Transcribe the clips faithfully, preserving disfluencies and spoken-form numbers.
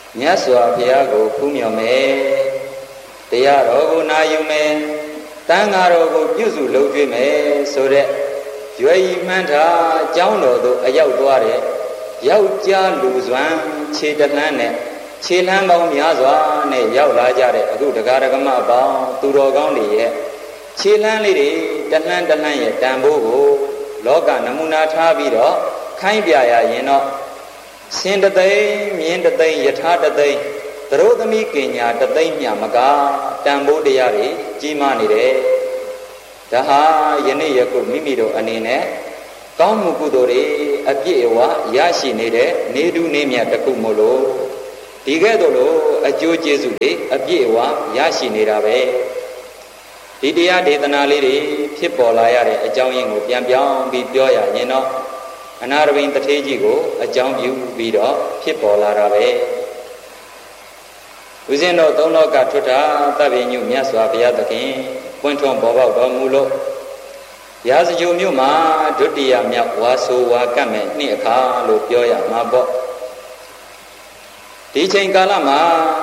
မြတ်စွာဘုရားကိုဖူးမြော်မယ်တရားတော်ကိုနာယူမယ်တန်ဃာတော်ကိုပြုစုလုပ်ကျွေးမယ်ဆိုတဲ့ရွယ်ဤမှန်းထားအကြောင်းတော်သို့အရောက်သွားတဲ့ယောက်ျားလူစွမ်းခြေတလှမ်းနဲ့ခြေလှမ်းပေါင်းများစွာနဲ့ရောက်လာကြတဲ့အခုတရားဓမ္မအပေါင်းသူတော်ကောင်းတွေရဲ့ခြေလှမ်းလေးတွေတလှမ်းတလှမ်းရဲ့တန်ဖိုးကိုလောကနမူနာထားပြီးတော့ခိုင်းပြရရင်တော့စင်တသိမ့်မြင်းတသိမ့်ယထာတသိမ့်သရိုသမီးကင်ညာတသိမ့်မြမကတန်ဖိုးတရားတွေကြီးမားနေတယ်ဒါဟာယနေ့ယခုမိမိတို့အနေနဲ့ကောင်းမှုကုသိုလ်တွေအပြည့်အဝရရှိနေတဲ့နေတူနေမြတ်တစ်ခုမို့လို့ဒီကဲ့သို့လို့အကျိုးကျေးဇူးတွေအပြည့်အဝရရှိနေတာပဲဒီတရားဒေသနာလေးတွေဖြစ်ပေါ်လာရတဲ့အကြောင်းရင်းကိုပြန်ပြောင်းပြီးပြောရရင်တော့အနာရဝိန်တထေးကြီးကိုအကြောင်းပြုပြီးတော့ဖြစ်ပေါ်လာတာပဲဦးဇင်းတို့သုံးလောကထွတ်တာသဗ္ဗညုမြတ်စွာဘုရားသခင်ပွင့်ထွန်းပေါ်ပေါက်တော်မူလို့ရာဇဂိုမြို့မှာဒုတိယမြောက်ဝါဆိုဝါကတ်မဲ့နှစ်အခါလို့ပြောရမှာပေါ့ဒီချိန်ကာလမှာ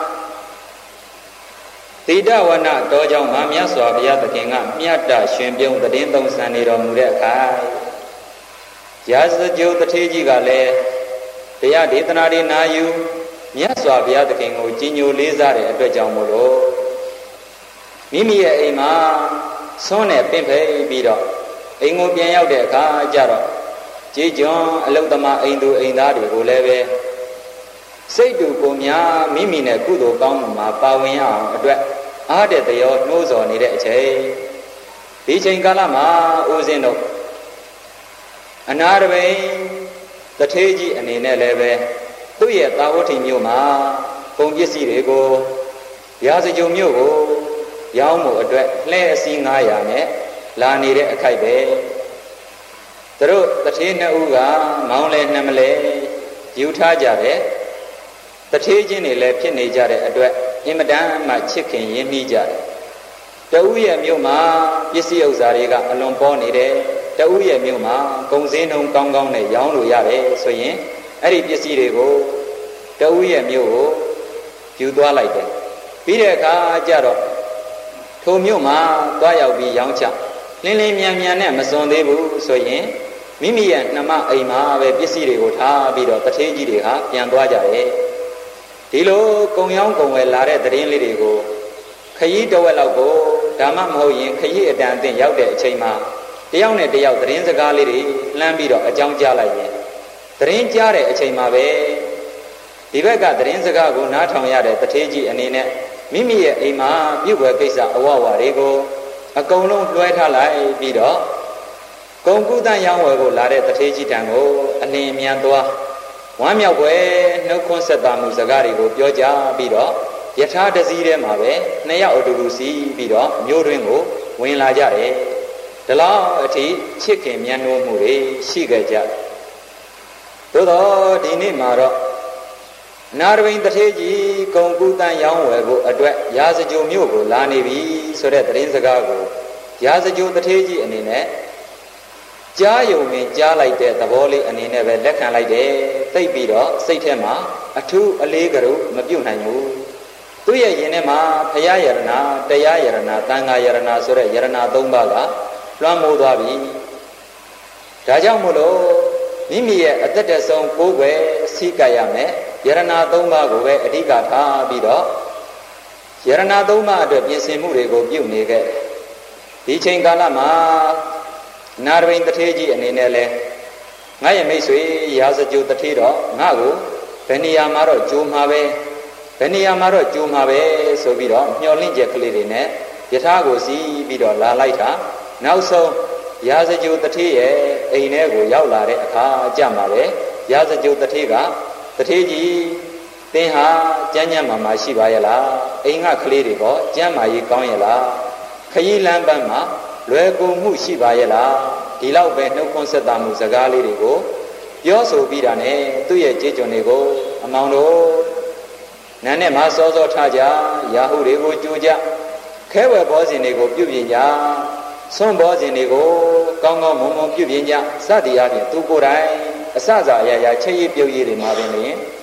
တိဒဝနတော်ကြောင့်မှာမြတ်စွာဘုရားသခင်ကမြတ်တရှင်ပြုံးတည်င်းသုံးဆန်နေတော်မူတဲ့အခါရာဇဂိုတထေးကြီးကလည်းတရားဒေသနာတွေနာယူမြတ်စွာဘုရားသခင်ကိုကြီးညိုလေးစားတဲ့အတွက်ကြောင့်မို့လို့မိမိရဲ့အိမ်မှာဆွမ်းနဲ့ပင့်ဖိတ်ပြီးတော့အိမ်ကိုပြန်ရောက်တဲ့အခါကျတော့ကြေးကျွန်အလုသမားအိမ်သူအိမ်သားတွေကိုလည်းပဲစိတ်တူကိုများမိမိနဲ့ကုသိုလ်ကောင်းမှုမှာပါဝင်ရအောင်အတွက်အားတဲ့တရောနှိုးဆော်နေတဲ့အချိန်ဒီချိန်ကာလမှာဦးဇင်းတို့အနာရဝိန်တထေးကြီးအနေနဲ့လည်းပဲသူ့ရဲ့သာဝတိမြို့မှာပုံပစ္စည်းတွေကိုရာဇဂိုမြို့ကိုရောင်းမှုအတွက်လှဲအစီးငါးရာနဲ့လာနေတဲ့အခိုက်ပဲသူတို့တထေးနှစ်ဦးကမောင်းလဲနှမလဲယူထားကြတယ်တထေးချင်းတွေလည်းဖြစ်နေကြတဲ့အတွက်အင်မတန်မှချစ်ခင်ရင်းနှီးကြတယ်တဦးရဲ့မြို့မှာပစ္စည်းဥစ္စာတွေကအလွန်ပေါ်နေတယ်တဦးရဲ့မြို့မှာကုန်စည်နှုန်းကောင်းကောင်းနဲ့ရောင်းလို့ရတယ်ဆိုရင်အဲ့ဒီပစ္စည်းတွေကိုတဦးရဲ့မြို့ကိုယူသွားလိုက်တယ်ပြီးတဲ့အခါကျတော့ထိုမြို့မှာသွားရောက်ပြီးရောင်းချလင်းလင်းမြန်မြန်နဲ့မစွန်သေးဘူးဆိုရင်မိမိရဲ့နှမအိမ်မှာပဲပစ္စည်းတွေကိုထားပြီးတော့တထေးကြီးတွေကပြန်သွားကြတယ်ဒီလိုကုံရောင်းကုံဝယ်လာတဲ့သတင်းလေးတွေကိုခရီးတဝက်လောက်ကိုဒါမှမဟုတ်ရင်ခရီးအတန်အသင့်ရောက်တဲ့အချိန်မှာတယောက်နဲ့တယောက်သတင်းစကားလေးတွေလှမ်းပြီးတော့အကြောင်းကြားလိုက်ရင်သတင်းကြားတဲ့အချိန်မှာပဲဒီဘက်ကသတင်းစကားကိုနားထောင်ရတဲ့တထေးကြီးအနေနဲ့မိမိရဲ့အိမ်မှာပြုတ်ွယ်ကိစ္စအဝဝတွေကိုအကုန်လုံးလွှဲထားလိုက်ပြီးတော့ဂုံကုသရောင်းဝယ်ကိုလာတဲ့တထေးကြီးတံကိုအလင်းမြန်သွားဝမ်းမြောက်ွယ်နှုတ်ခွန်းဆက်တာမှုစကားတွေကိုပြောကြပြီးတော့ယထာတစည်းထဲမှာပဲနှစ်ယောက်အတူတူစီးပြီးတော့မြို့တွင်းကိုဝင်လာကြတယ်ဒီလောက်အထိချစ်ခင်မြတ်နိုးမှုတွေရှိခဲ့ကြတယ်သို့တော့ဒီနေ့မှာတော့နာရဝိန်တထေးကြီးဂုံကုသရောင်းဝယ်ကိုအတွက်ရာဇဂိုမြို့ကိုလာနေပြီဆိုတဲ့သတင်းစကားကိုရာဇဂိုတထေးကြီးအနေနဲ့ကြားယုံပင်ကြားလိုက်တဲ့သဘောလေးအနေနဲ့ပဲလက်ခံလိုက်တယ်သိပြီးတော့စိတ်ထဲမှာအထူးအလေးကရုမပြုတ်နိုင်ဘူးသူ့ရဲ့ရင်ထဲမှာဘုရားယရဏတရားယရဏသံဃာယရဏဆိုတဲ့ယရဏသုံးပါးကလွှမ်းမိုးသွားပြီဒါကြောင့်မို့လို့မိမိရဲ့အသက်တဆုံးကိုယ်ွယ်စီးကပ်ရမယ်ယရဏသုံးပါးကိုပဲအဓိကထားပြီးတော့ယရဏသုံးပါးအတွက်ပြင်ဆင်မှုတွေကိုပြုနေခဲ့ဒီချိန်ကာလမှာနာရဝိန်တထေးကြီးအနေနဲ့လဲငါရဲ့မိတ်ဆွေရာဇဂိုတထေးတော့ငါ့ကိုဘယ်နေရာမှာတော့ကြိုးမှာပဲဘယ်နေရာမှာတော့ကြိုးမှာပဲဆိုပြီးတော့မျှော်လင့်ချက်ကလေးတွေနဲ့ယထာကိုစီးပြီးတော့လာလိုက်တာနောက်ဆုံးရာဇဂိုတထေးရဲ့အိမ်ထဲကိုရောက်လာတဲ့အခါကြမှာပဲရာဇဂိုတထေးကတထေးကြီးသင်ဟာကျမ်းကျမ်းမာမာရှိပါရဲ့လားအိမ်ကကလေးတွေပေါ့ကျမ်းမာရေးကောင်းရဲ့လားခရီးလမ်းပန်းမှာလွယ်ကူမှုရှိပါရဲ့လားဒီလောက်ပဲနှုတ်ခွန်းဆက်တာမှုစကားလေးတွေကိုပြောဆိုပြီးတာနဲ့သူ့ရဲ့ကြေးကျွန်တွေကိုအမောင်တို့နာနဲ့မစောစောထားကြရာဟုတွေကိုကြိုကြခဲဝယ်ဘောဇင်တွေကိုပြုပြင်ကြဆွန့်ဘောဇင်တွေကိုကောင်းကောင်းမွန်မွန်ပြုပြင်ကြစသည်အားဖြင့်သူကိုယ်တိုင်အစစအရာရာချက်ရည်ပြုတ်ရည်တွေမှာပင်လျင်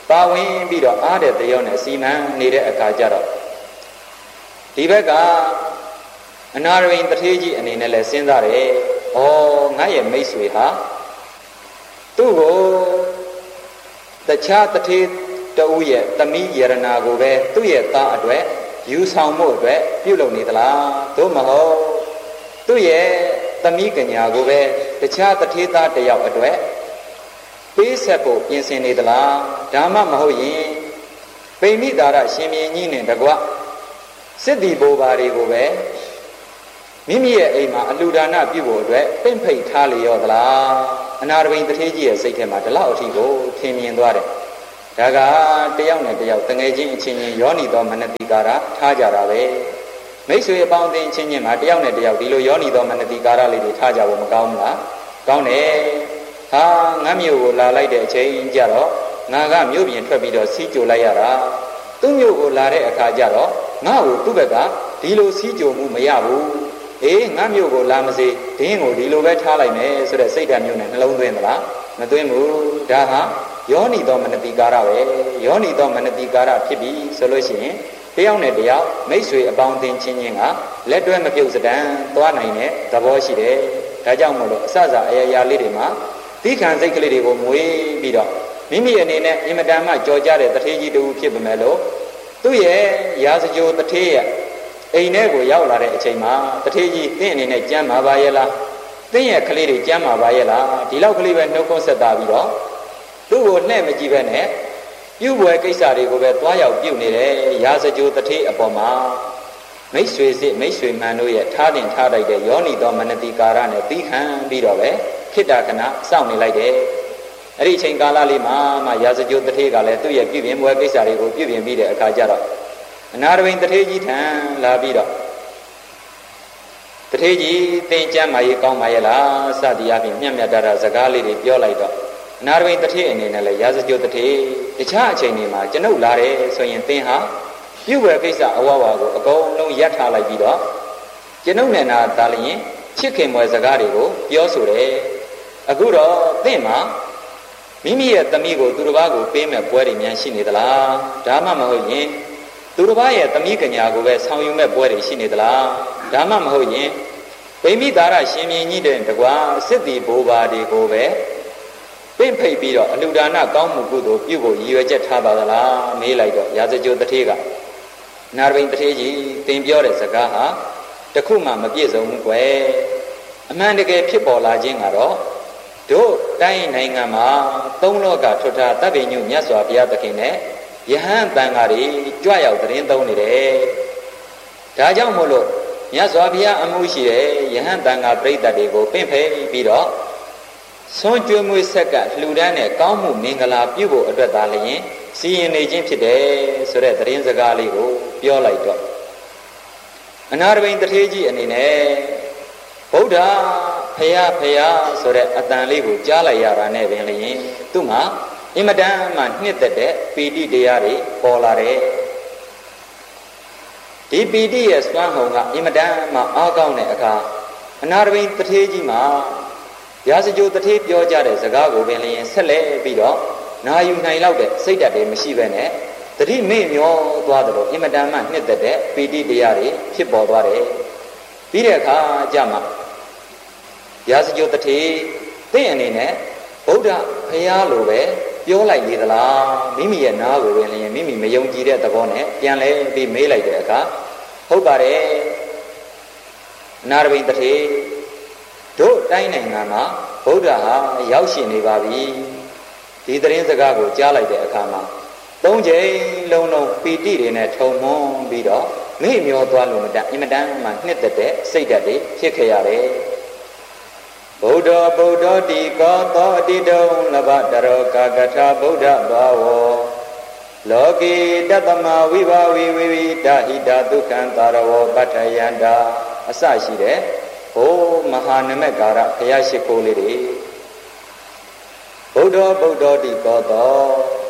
ပါဝင်ပြီးတော့အားတဲ့တယောနဲ့စီမံနေတဲ့အခါကျတော့ဒီဘက်ကအနာရဝိန်တထေးကြီးအနေနဲ့လဲစဉ်းစားတယ်။ဩငါရဲ့မိတ်ဆွေဟာသူ့ကိုတခြားတထေးတဦးရဲ့သမီးယရနာကိုပဲသူ့ရဲ့သားအတွက်ယူဆောင်မှုအတွက်ပြုလုပ်နေသလားသို့မဟုတ်သူ့ရဲ့သမီးကညာကိုပဲတခြားတထေးသားတယောက်အတွက်ပေးဆက်ဖို့ပြင်ဆင်နေသလားဒါမှမဟုတ်ရင်ပိမိသာရရှင်မြင်းကြီးနဲ့တကွစစ်တီဘိုးဘာတွေကိုပဲမိမိရဲ့အိမ်မှာအလှူဒါနပြုဖို့အတွက်ပင့်ဖိတ်ထားလေရောသလားအနာရဝိန်တထေးကြီးရဲ့စိတ်ထဲမှာဒီလောက်အထိကိုထင်မြင်သွားတယ်ဒါကတယောက်နဲ့တယောက်တငယ်ချင်းအချင်းချင်းယောနီသောမနတိကာရထားကြတာပဲမိတ်ဆွေအပေါင်းအသင်းချင်းချင်းမှာတယောက်နဲ့တယောက်ဒီလိုယောနီသောမနတိကာရလေးတွေထားကြဖို့မကောင်းဘူးလားကောင်းတယ်ဟာငါမျိုးကိုလာလိုက်တဲ့အချိန်ကြတော့ငါကမျိုးပြင်ထွက်ပြီးတော့စီးကြိုလိုက်ရတာသူ့မျိုးကိုလာတဲ့အခါကျတော့ငါ့ကိုသူ့ဘက်ကဒီလိုစီးကြိုမှုမရဘူးအေးငါမျိုးကိုလာမစေဒင်းကိုဒီလိုပဲထားလိုက်မယ်ဆိုတဲ့စိတ်ဓာတ်မျိုးနဲ့နှလုံးသွင်းသလားမသွင်းဘူးဒါဟာယောနီသောမနတိကာရပဲယောနီသောမနတိကာရဖြစ်ပြီဆိုလို့ရှိရင်တယောက်နဲ့တယောက်မိတ်ဆွေအပေါင်းအသင်းချင်းချင်းကလက်တွဲမပြုတ်စတန်သွားနိုင်တဲ့သဘောရှိတယ်ဒါကြောင့်မို့လို့အစစအရာရာလေးတွေမှာသီးခံစိတ်ကလေးတွေကိုမွေးပြီးတော့မိမိအနေနဲ့အင်မတန်မှကြော်ကြတဲ့တထေးကြီးတူဖြစ်ပေမဲ့လို့သူ့ရဲ့ရာဇကြိုတထေးရဲ့အိမ်ထဲကိုရောက်လာတဲ့အချိန်မှာတထေးကြီးသင်အနေနဲ့ကြမ်းမာပါရဲ့လားသင်ရဲ့ကလေးတွေကြမ်းမာပါရဲ့လားဒီလောက်ကလေးပဲနှုတ်ခွန်းဆက်တာပြီးတော့သူ့ကိုနှဲ့မကြည့်ပဲနဲ့ပြုပွဲကိစ္စတွေကိုပဲသွားရောက်ပြုနေတယ်ရာဇကြိုတထေးအပေါ်မှာမိတ်ဆွေစစ်မိတ်ဆွေမှန်တို့ရဲ့ထားတင်ထားလိုက်တဲ့ယောနီသောမနတိကာရနဲ့သီးခံပြီးတော့ပဲခိတ္တကနာစောင့်နေလိုက်တယ်အဲ့ဒီအချိန်ကာလလေးမှာမှရာဇကြိုတထေးကလည်းသူ့ရဲ့ပြုပြင်ပွဲကိစ္စတွေကိုပြုပြင်ပြီးတဲ့အခါကျတော့အနာရဝိန်တထေးကြီးထံလာပြီးတော့တထေးကြီးသင်ကြမ်းမာရေးကောင်းပါရဲ့လားစသည်အပြင်မြတ်မြတ်တာစကားလေးတွေပြောလိုက်တော့အနာရဝိန်တထေးအနေနဲ့လည်းရာဇကြိုတထေးတခြားအချိန်တွေမှာကျွန်ုပ်လာတယ်ဆိုရင်သင်ဟာပြုဝယ်ကိစ္စအဝဝကိုအကုန်လုံးရပ်ထားလိုက်ပြီးတော့ကျွန်ုပ်နဲ့နာသာလျင်ချစ်ခင်မွယ်စကားတွေကိုပြောဆိုတယ်အခုတော့သင်မှာမိမိရဲ့သမီးကိုသူတစ်ပါးကိုပေးမဲ့ပွဲတွေများရှိနေသလားဒါမှမဟုတ်ရင်သူတစ်ပါးရဲ့သမီးကညာကိုပဲဆောင်ယူမဲ့ပွဲတွေရှိနေသလားဒါမှမဟုတ်ရင်ဗိမိသာရရှင်မြင်းကြီးတဲ့တကွာစစ်တီဘိုးဘာတွေကိုပဲပင့်ဖိတ်ပြီးတော့အလှူဒါနကောင်းမှုကုသိုလ်ပြုဖို့ရည်ရွယ်ချက်ထားပါသလားမေးလိုက်တော့ရာဇကြိုတထေးကနာရဝိန်တထေးကြီးတင်ပြောတဲ့စကားဟာတခုမှမပြည့်စုံဘူးကွယ်အမှန်တကယ်ဖြစ်ပေါ်လာခြင်းကတော့တို့တိုင်းနိုင်ငံမှာသုံးလောကထွတ်ထားတပ်ပိညုမြတ်စွာဘုရားသခင်နဲ့ယဟန်တန်ဃာတွေကြွရောက်သတင်းသုံးနေတယ်ဒါကြောင့်မို့လို့မြတ်စွာဘုရားအမှုရှိတဲ့ယဟန်တန်ဃာပရိသတ်တွေကိုပင့်ဖယ်ပြီးတော့ဆွမ်းကြွေးမွေးဆက်ကလှူဒန်းတဲ့ကောင်းမှုမင်္ဂလာပြုဖို့အတွက်သာလျှင်စီရင်နေခြင်းဖြစ်တယ်ဆိုတဲ့သတင်းစကားလေးကိုပြောလိုက်တော့အနာရဝိန်တထေးကြီးအနေနဲ့ဗုဒ္ဓဖယားဖယားဆိုတဲ့အတန်လေးကိုကြားလိုက်ရတာနဲ့ပင်လျင်သူ့မှာအင်မတန်မှနှစ်သက်တဲ့ပီတိတရားတွေပေါ်လာတယ်ဒီပီတိရဲ့စွမ်းဟုန်ကအင်မတန်မှအားကောင်းတဲ့အခါအနာရဝိန်တထေးကြီးမှာရာဇကြိုတထေးပြောကြတဲ့စကားကိုပင်လျင်ဆက်လက်ပြီးတော့နာယူနိုင်လောက်တဲ့စိတ်ဓာတ်တွေမရှိဘဲနဲ့တတိမေ့မျောသွားတယ်လို့အင်မတန်မှနှစ်သက်တဲ့ပီတိတရားတွေဖြစ်ပေါ်သွားတယ်ပြီးတဲ့အခါကျမှရာဇကြိုတထေးသင်အနေနဲ့ဗုဒ္ဓဖယားလိုပဲပြောလိုက်လေသလားမိမိရဲ့နားကိုပင်လျင်မိမိမယုံကြည်တဲ့သဘောနဲ့ပြန်လဲပြီးမေးလိုက်တဲ့အခါဟုတ်ပါတယ်အနာရဝိန်တထေးတို့တိုင်းနိုင်ငံမှာဗုဒ္ဓဟာရောက်ရှိနေပါပြီဒီသတင်းစကားကိုကြားလိုက်တဲ့အခါမှာသုံးချိန်လုံးလုံးပီတိတွေနဲ့ထုံမွန်းပြီးတော့မေ့မျောသွားလို့မတန်အင်မတန်မှနှစ်သက်တဲ့စိတ်ဓာတ်တွေဖြစ်ခဲ့ရတယ်ဗုဒ္ဓဗုဒ္ဓတိကောသောအတိတုံလဘတရောကာကထာဗုဒ္ဓဘာဝောလောကီတတမဝိဘာဝိဝိဝိတဟိတဒုက္ခံတာရဝပဋ္ဌယန္တာအစရှိတဲ့ဘိုးမဟာနမကာရဘုရားရှိခိုးလေးတွေဗုဒ္ဓဗုဒ္ဓတိကောသော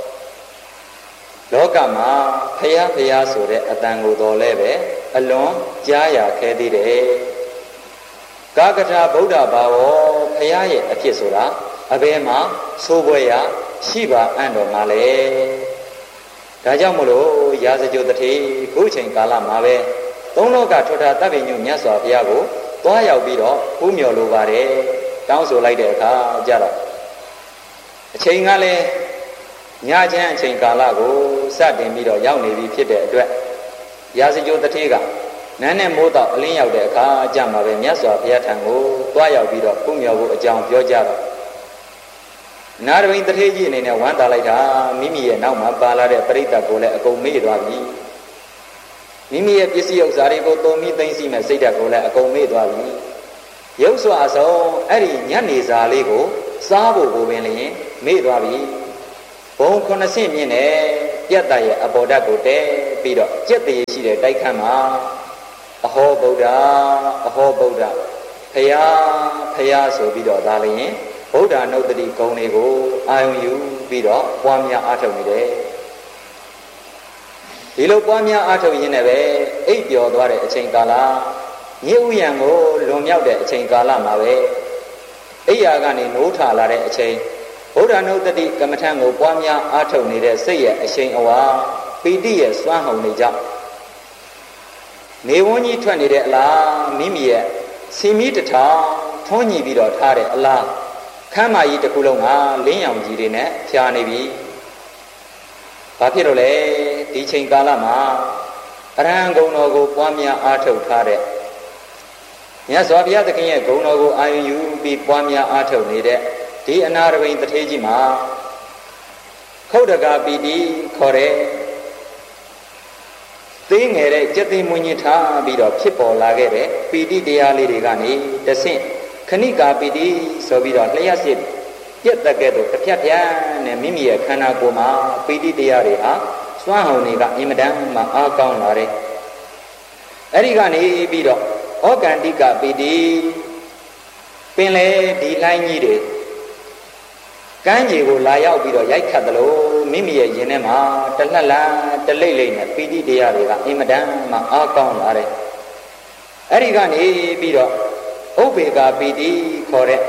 လောကမှာဖယားဖယားဆိုတဲ့အတန်ကိုတော်လဲပဲအလွန်ကြားရခဲသေးတယ်ကာကထာဗုဒ္ဓဘာဝောဖယားရဲ့အဖြစ်ဆိုတာအဘယ်မှာသိုးပွဲရရှိပါအံ့တော်မှာလဲဒါကြောင့်မလို့ရာဇကြိုတထေခုချိန်ကာလမှာပဲသုံးလောကထွဋ္ဌာတပ်ပင်ညွတ်မြတ်စွာဘုရားကိုသွားရောက်ပြီးတော့ပူးမြော်လိုပါတယ်တောင်းဆိုလိုက်တဲ့အခါကျတော့အချိန်ကလည်းညချမ်းအချိန်ကာလကိုစတင်ပြီးတော့ရောက်နေပြီဖြစ်တဲ့အတွက်ရာဇကြိုတထေကနန်းနဲ့မိုးတော့အလင်းရောက်တဲ့အခါကြမှာပဲမြတ်စွာဘုရားထံကိုသွားရောက်ပြီးတော့ပူးမြော်ဖို့အကြောင်းပြောကြတော့နာရဝိန်တထေကြီးအနေနဲ့ဝမ်းသာလိုက်တာမိမိရဲ့နောက်မှာပါလာတဲ့ပရိသတ်ကိုလည်းအကုန်မေ့သွားပြီမိမိရဲ့ပစ္စည်းဥစ္စာတွေကိုသုံးပြီးသိမ်းစီမဲ့စိတ်ဓာတ်ကိုလည်းအကုန်မေ့သွားပြီရုပ်စွာအစုံအဲ့ဒီညနေစာလေးကိုစားဖို့ကိုပင်လျင်မေ့သွားပြီဘုံခုနှစ်ဆင့်မြင့်နဲ့ပြတ်တရဲ့အပေါ်ဓာတ်ကိုတဲပြီးတော့ကြက်တည်ရှိတဲ့တိုက်ခန်းမှာအဟောဗုဒ္ဓအဟောဗုဒ္ဓဖယားဖယားဆိုပြီးတော့ဒါလျင်ဗုဒ္ဓနုတ္တိဂုဏ်တွေကိုအာယုံယူပြီးတော့ပွားများအားထုတ်နေတယ်ဒီလိုပွားများအားထုတ်ရင်းနဲ့ပဲအိပ်ပျော်သွားတဲ့အချိန်ကာလညဥ်ဥယျံကိုလွန်မြောက်တဲ့အချိန်ကာလမှာပဲအိယာကနေနိုးထလာတဲ့အချိန်ဗုဒ္ဓနုတ္တိကမ္မထံကိုပွားများအားထုတ်နေတဲ့စိတ်ရဲ့အရှိန်အဝါပီတိရဲ့စွမ်းဟုန်တွေကြောင့်နေဝန်းကြီးထွက်နေတဲ့အလားမိမိရဲ့စီမီတထောင်ထွန်းညီပြီးတော့ထားတဲ့အလားခမ်းမကြီးတစ်ခုလုံးကလင်းရောင်ကြီးတွေနဲ့ဖြာနေပြီဘာဖြစ်လို့လဲဒီချိန်ကာလမှာအရဟံဂုဏ်တော်ကိုပွားများအားထုတ်ထားတဲ့မြတ်စွာဘုရားသခင်ရဲ့ဂုဏ်တော်ကိုအာရုံယူပြီးပွားများအားထုတ်နေတဲ့ဒီအနာရဝိန်တထေကြီးမှာခုတ်တကာပီတိခေါ်တဲ့သိငယ်တဲ့ကြက်သိမွင်းကြီးထားပြီးတော့ဖြစ်ပေါ်လာခဲ့တဲ့ပီတိတရားလေးတွေကနေတဆင့်ခဏိကာပီတိဆိုပြီးတော့လျှက်စစ်ပြက်တက်ကဲ့သို့တစ်ဖြတ်ဖြတ်နဲ့မိမိရဲ့ခန္ဓာကိုယ်မှာပီတိတရားတွေဟာစွမ်းဟောင်တွေကအင်မတန်မှအားကောင်းလာတယ်အဲ့ဒီကနေပြီးတော့ဩကန္တိကပီတိပင်လေဒီလိုင်းကြီးတွေကမ်းခြေကိုလာရောက်ပြီးတော့ရိုက်ခတ်တယ်လို့မိမိရဲ့ရင်ထဲမှာတလှလှတလိမ့်လိမ့်နဲ့ပီတိတရားတွေကအင်မတန်မှအားကောင်းလာတယ်အဲ့ဒီကနေပြီးတော့ဥပေက္ခပီတိခေါ်တဲ့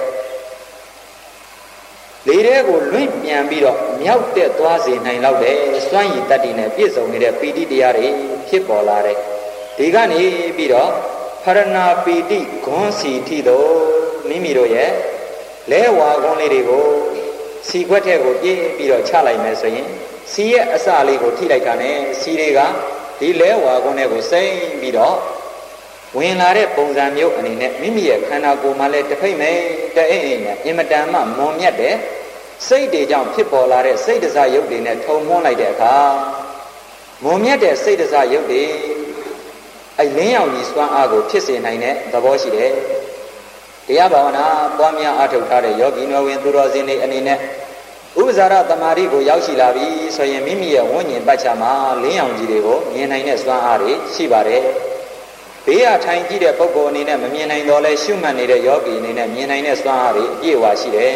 လေထဲကိုလွင့်ပြန်ပြီးတော့မြောက်တက်သွားစေနိုင်လောက်တဲ့စွမ်းရည်တတ္တိနဲ့ပြည့်စုံနေတဲ့ပီတိတရားတွေဖြစ်ပေါ်လာတယ်ဒီကနေပြီးတော့ဖရဏပီတိဂွန်းစီထိတော့မိမိတို့ရဲ့လဲဝါကွန်းလေးတွေကိုစီခွက်ထဲကိုပြေးပြီးတော့ချလိုက်မယ်ဆိုရင်စီရဲ့အစလေးကိုထိလိုက်တာနဲ့စီတွေကဒီလဲဝါကွန်းတွေကိုစိမ့်ပြီးတော့ဝင်လာတဲ့ပုံစံမျိုးအနေနဲ့မိမိရဲ့ခန္ဓာကိုယ်မှာလည်းတဖိတ်မဲ့တအိမ်အိမ်နဲ့အင်မတန်မှမွန်မြတ်တဲ့စိတ်တွေကြောင့်ဖြစ်ပေါ်လာတဲ့စိတ်တစားရုပ်တွေနဲ့ထုံမွန်းလိုက်တဲ့အခါမွန်မြတ်တဲ့စိတ်တစားရုပ်တွေအဲလင်းရောင်ကြီးစွမ်းအားကိုဖြစ်စေနိုင်တဲ့သဘောရှိတယ်တရားဘာဝနာပွားများအားထုတ်ထားတဲ့ယောဂီနွယ်ဝင်သူတော်စင်တွေအနေနဲ့ဥပဇာရတမာရီကိုရောက်ရှိလာပြီဆိုရင်မိမိရဲ့ဝိညာဉ်ပတ်ချာမှာလင်းရောင်ကြီးတွေကိုမြင်နိုင်တဲ့စွမ်းအားတွေရှိပါတယ်ဘေးရထိုင်ကြည့်တဲ့ပုဂ္ဂိုလ်အနေနဲ့မမြင်နိုင်တော့လဲရှုမှတ်နေတဲ့ယောဂီအနေနဲ့မြင်နိုင်တဲ့စွမ်းအားတွေအပြည့်အဝရှိတယ်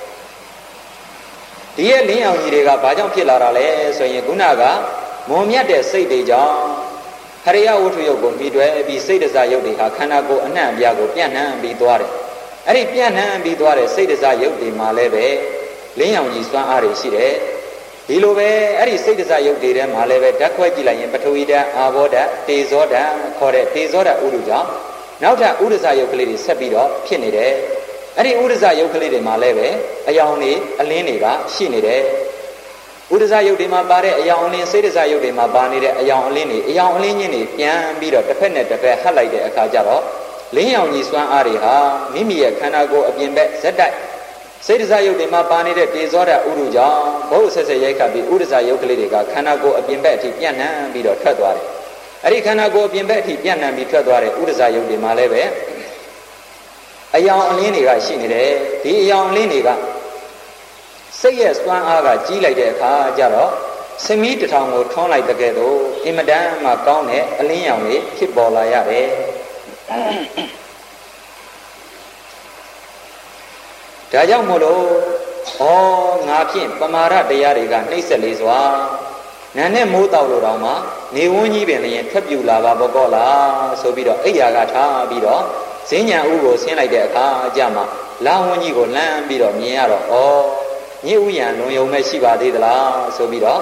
ဒီရဲ့လင်းရောင်ကြီးတွေကဘာကြောင့်ဖြစ်လာတာလဲဆိုရင်ခုနကမွန်မြတ်တဲ့စိတ်တွေကြောင့်ဟရိယဝတ္ထုယုတ်ကိုပြီးတွဲပြီးစိတ်တစားယုတ်တွေဟာခန္ဓာကိုယ်အနှံ့အပြားကိုပြန့်နှံ့ပြီးသွားတယ်အဲ့ဒီပြန့်နှံ့ပြီးသွားတဲ့စိတ်တစားယုတ်တွေမှာလည်းပဲလင်းရောင်ကြီးစွမ်းအားတွေရှိတယ်ဒီလိုပဲအဲ့ဒီစိတ်တစားယုတ်တွေထဲမှာလည်းပဲဓာတ်ခွဲကြည့်လိုက်ရင်ပထဝီဓာတ်အာဘောဓာတ်တေဇောဓာတ်ခေါ်တဲ့တေဇောဓာတ်ဥဒုကြောင့်နောက်ထပ်ဥဒ္ဒဇယုတ်ကလေးတွေဆက်ပြီးတော့ဖြစ်နေတယ်အဲ့ဒီဥဒ္ဒဇယုတ်ကလေးတွေမှာလည်းပဲအယောင်တွေအလင်းတွေကရှိနေတယ်ဥဒ္ဒဇယုတ်တွေမှာပါတဲ့အယောင်အလင်းစိတ်တစားယုတ်တွေမှာပါနေတဲ့အယောင်အလင်းတွေအယောင်အလင်းချင်းတွေပြန်ပြီးတော့တစ်ဖက်နဲ့တစ်ဖက်ဟပ်လိုက်တဲ့အခါကျတော့လင်းရောင်ကြီးစွမ်းအားတွေဟာမိမိရဲ့ခန္ဓာကိုယ်အပြင်ဘက်ဇက်တိုက်စိတ်တစားယုတ်တွေမှာပါနေတဲ့တေဇောဓာတ်ဥဒုကြောင့်ဘုဟုဆက်ဆက်ရိုက်ခတ်ပြီးဥဒ္ဒဇယုတ်ကလေးတွေကခန္ဓာကိုယ်အပြင်ဘက်အထိပြန့်နှံ့ပြီးတော့ထွက်သွားတယ်အဲ့ဒီခန္ဓာကိုယ်အပြင်ဘက်အထိပြန့်နှံ့ပြီးထွက်သွားတဲ့ဥဒ္ဒဇယုတ်တွေမှာလည်းပဲအယောင်အလင်းတွေကရှိနေတယ်ဒီအယောင်အလင်းတွေကစိတ်ရဲ့စွမ်းအားကကြီးလိုက်တဲ့အခါကျတော့စမီးတစ်ထောင်ကိုထွန်းလိုက်တဲ့ကဲ့သို့အင်မတန်မှကောင်းတဲ့အလင်းရောင်တွေဖြစ်ပေါ်လာရတယ်ဒါကြောင့်မို့လို့ဩငါဖြင့်ပမာဒတရားတွေကနှိမ့်ဆက်လေးစွာနာနဲ့မိုးတောက်လို့တောင်မှနေဝန်းကြီးပင်လည်းထွက်ပြူလာပါဘောကောလားဆိုပြီးတော့အိယာကထားပြီးတော့ဈဉ္ညာဥကိုဆင်းလိုက်တဲ့အခါကျမှလာဝန်းကြီးကိုလှမ်းပြီးတော့မြင်ရတော့ဩညဥ်ဥယံလွန်ယုံမဲ့ရှိပါသေးသလားဆိုပြီးတော့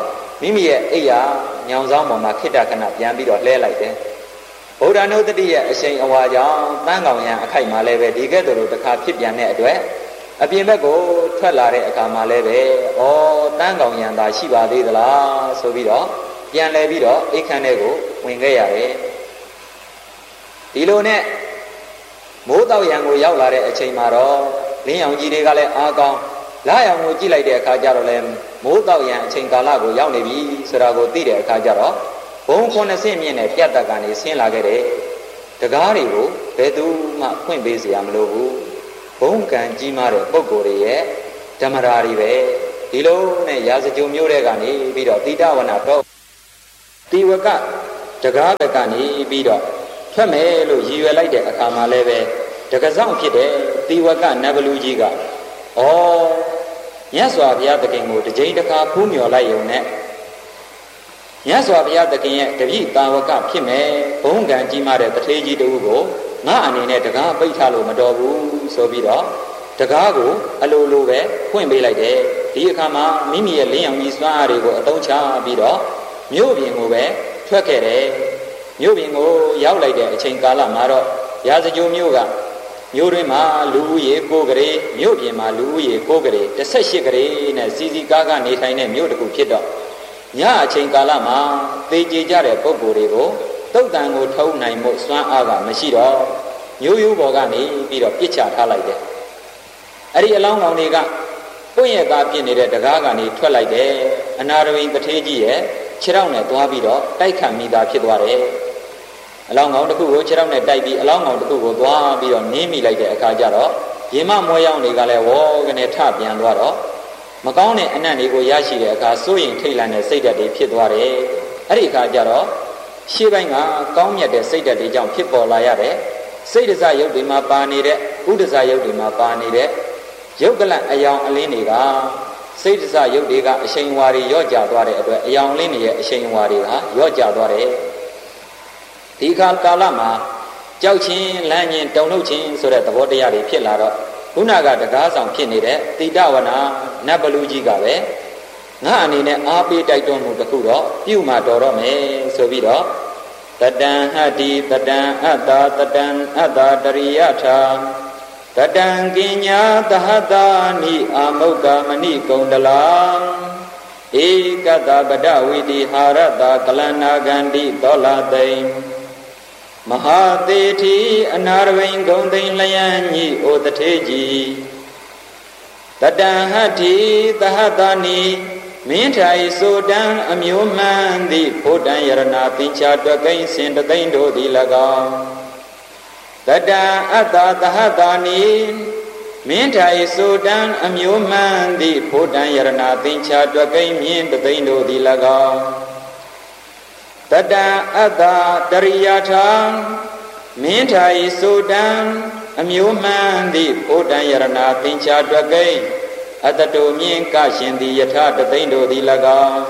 မိမိရဲ့အိယာညောင်ဆောင်ပေါ်မှာခိတ္တခဏပြန်ပြီးတော့လှဲလိုက်တယ်ဗုဒ္ဓနုတ္တိရဲ့အရှိန်အဝါကြောင့်တန်းကောင်ရံအခိုက်မှာလည်းပဲဒီကဲ့သို့တစ်ခါဖြစ်ပြန်တဲ့အတွက်အပြင်ဘက်ကိုထွက်လာတဲ့အခါမှာလည်းပဲဩတန်းကောင်ရံသာရှိပါသေးသလားဆိုပြီးတော့ပြန်လဲပြီးတော့အိတ်ခမ်းထဲကိုဝင်ခဲ့ရတယ်ဒီလိုနဲ့မိုးတောက်ရံကိုရောက်လာတဲ့အချိန်မှာတော့လင်းရောင်ကြီးတွေကလည်းအားကောင်းလာရောင်ကိုကြည့်လိုက်တဲ့အခါကျတော့လည်းမိုးတောက်ရံအချိန်ကာလကိုရောက်နေပြီဆိုတာကိုသိတဲ့အခါကျတော့ဘုံခုနှစ်ဆင့်မြင့်နဲ့ပြတ်တက်ကနေဆင်းလာခဲ့တယ်တကားတွေကိုဘယ်သူမှဖွင့်ပေးစရာမလိုဘူးဘုံကံကြီးမားတဲ့ပုဂ္ဂိုလ်တွေရဲ့ဓမ္မရာတွေပဲဒီလိုနဲ့ရာဇကြုံမျိုးတဲ့ကနေပြီးတော့တိတဝနာတော့တိဝကတကားဘက်ကနေပြီးတော့ထွက်မယ်လို့ရည်ရွယ်လိုက်တဲ့အခါမှာလည်းပဲတကဆောင်ဖြစ်တဲ့တိဝကနတ်ဘလူကြီးကဩမြတ်စွာဘုရားသခင်ကိုတစ်ကြိမ်တစ်ခါဖူးမြော်လိုက်ရုံနဲ့မြတ်စွာဘုရားသခင်ရဲ့တပည့်တာဝကဖြစ်မယ်ဘုံကံကြီးမားတဲ့တထေးကြီးတူကိုငါအနေနဲ့တကားပိတ်ထားလို့မတော်ဘူးဆိုပြီးတော့တကားကိုအလိုလိုပဲဖွင့်ပေးလိုက်တယ်ဒီအခါမှာမိမိရဲ့လင်းရောင်ကြီးစွမ်းအားတွေကိုအသုံးချပြီးတော့မြို့ပြင်ကိုပဲထွက်ခဲ့တယ်မြို့ပြင်ကိုရောက်လိုက်တဲ့အချိန်ကာလမှာတော့ရာဇကြိုမြို့ကမြို့တွင်မှာလူဦးရေကိုးကလေးမြို့ပြင်မှာလူဦးရေကိုးကလေးတစ်ဆက်ရှစ်ကလေးနဲ့စီစီကားကနေထိုင်တဲ့မြို့တစ်ခုဖြစ်တော့ညအချိန်ကာလမှာသေကြေကြတဲ့ပုဂ္ဂိုလ်တွေကိုတုတ်တန်ကိုထုံနိုင်မှုစွမ်းအားကမရှိတော့မျိုးရိုးပေါ်ကနေပြီးတော့ပြစ်ချထားလိုက်တယ်အဲ့ဒီအလောင်းကောင်တွေကပွင့်ရကားပြစ်နေတဲ့တကားကနေထွက်လိုက်တယ်အနာရဝိတထေးကြီးရဲ့ခြေထောက်နဲ့သွားပြီးတော့တိုက်ခတ်မိတာဖြစ်သွားတယ်အလောင်းကောင်တစ်ခုကိုခြေထောက်နဲ့တိုက်ပြီးအလောင်းကောင်တစ်ခုကိုသွားပြီးတော့နင်းမိလိုက်တဲ့အခါကျတော့ရေမမွဲရောင်တွေကလည်းဝေါကနေထပြန်သွားတော့မကောင်းတဲ့အနံ့တွေကိုရရှိတဲ့အခါစိုးရင်ထိတ်လန့်တဲ့စိတ်ဓာတ်တွေဖြစ်သွားတယ်အဲ့ဒီအခါကျတော့ရှေ့ပိုင်းကကောင်းမြတ်တဲ့စိတ်ဓာတ်တွေကြောင့်ဖြစ်ပေါ်လာရတဲ့စိတ်ဒဇရုပ်တွေမှာပါနေတဲ့ဥဒဇရုပ်တွေမှာပါနေတဲ့ရုပ်ကလန့်အယောင်အလင်းတွေကစိတ်ဒဇရုပ်တွေကအရှိန်အဝါတွေရော့ကျသွားတဲ့အတွက်အယောင်အလင်းတွေရဲ့အရှိန်အဝါတွေဟာရော့ကျသွားတယ်ဒီခါကာလမှာကြောက်ချင်းလန့်ချင်းတုန်လှုပ်ချင်းဆိုတဲ့သဘောတရားတွေဖြစ်လာတော့ခုနကတကားဆောင်ဖြစ်နေတဲ့တိတဝနာနတ်ဘလူကြီးကပဲငါအနေနဲ့အားပေးတိုက်တွန်းမှုတစ်ခုတော့ပြုမှတော်တော့မယ်ဆိုပြီးတော့တတံဟတ္တိတတံအတ္တာတတံအတ္တာတရိယထာတတံကင်ညာသဟတာနိအာမုက္ကမဏိကုံတလာဧကတပဒဝိတိဟာရတကလနာဂန္တိသောလာသိမ့်မဟာသေတိအနာရဝိဂုံသိမ့်လျံညိဩတထေကြီးတတံဟတ္တိသဟတာနိမင်းထိုင်ဆိုတံအမျိုးမှန်သည့်ဘုဒ္ဓံယရဏသင်္ချာတွက်ကိန်းစင်တသိန်းတို့သည်၎င်းတတံအတ္တသဟတာနိမင်းထိုင်ဆိုတံအမျိုးမှန်သည့်ဘုဒ္ဓံယရဏသင်္ချာတွက်ကိန်းမြင့်တသိန်းတို့သည်၎င်းတတံအတ္တတရိယထာမင်းထိုင်ဆိုတံအမျိုးမှန်သည့်ဘုဒ္ဓံယရဏသင်္ချာတွက်ကိန်းအတ္တတုမြင့်ကရှင်သည်ယထာတသိန်းတို့သည်၎င်း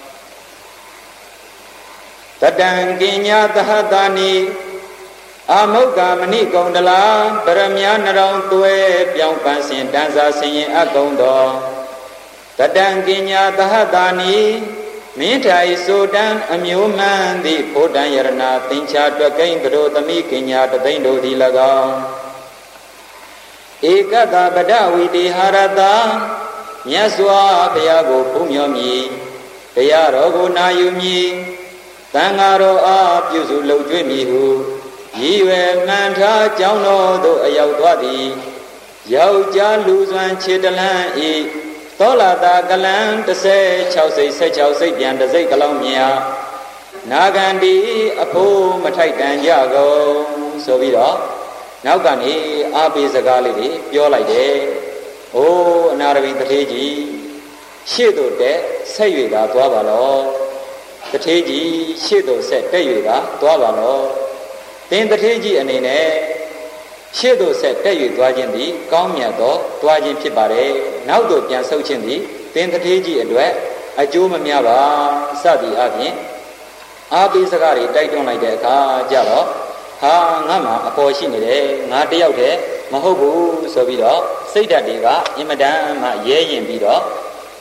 တတံကင်ညာသဟတာနိအာမုက္ကမဏိကုံတလာပရမညာနရောင်သွဲပြောင်းပန်းစင်တန်းစာဆင်ရင်အကုံတော်တတံကင်ညာသဟတာနိမင်းထိုင်ဆိုတံအမျိုးမှန်သည့်ဘုဒ္ဓံယရဏသင်္ချာတွက်ကိန်းတို့သမီးကင်ညာတသိန်းတို့သည်၎င်းဧကတပဒဝိတိဟာရတာမြတ်စွာဘုရားကိုဖူးမြော်မည်တရားတော်ကိုနာယူမည်သံဃာတော်အားပြုစုလုပ်ကျွေးမည်ဟုရည်ရွယ်မှန်ထားကြောင်းတော်သို့အရောက်သွားသည်ယောက်ျားလူစွမ်းခြေတလန်းဤသောလာတာကလန်တစ်ဆယ်၆စိတ်၁၆စိတ်ပြန်တစ်စိတ်ကလောင်းမြာနာဂန္တိအဖိုးမထိုက်တန်ကြကုန်ဆိုပြီးတော့နောက်ကနေအားပေးစကားလေးတွေပြောလိုက်တယ်။အိုးအနာရဝိတထေးကြီးရှေ့သို့တက်ဆက်၍သာသွားပါလော။တထေးကြီးရှေ့သို့ဆက်တက်၍သာသွားပါလော။သင်တထေးကြီးအနေနဲ့ရှေ့သို့ဆက်တက်၍သွားခြင်းသည်ကောင်းမြတ်သောသွားခြင်းဖြစ်ပါတယ်။နောက်သို့ပြန်ဆုတ်ခြင်းသည်သင်တထေးကြီးအတွက်အကျိုးမများပါစသည်အပြင်အားပေးစကားတွေတိုက်တွန်းလိုက်တဲ့အခါကျတော့ဟာငါမှအပေါ်ရှိနေတယ်ငါတယောက်တည်းမဟုတ်ဘူးဆိုပြီးတော့စိတ်ဓာတ်တွေကအင်မတန်မှရဲရင်ပြီးတော့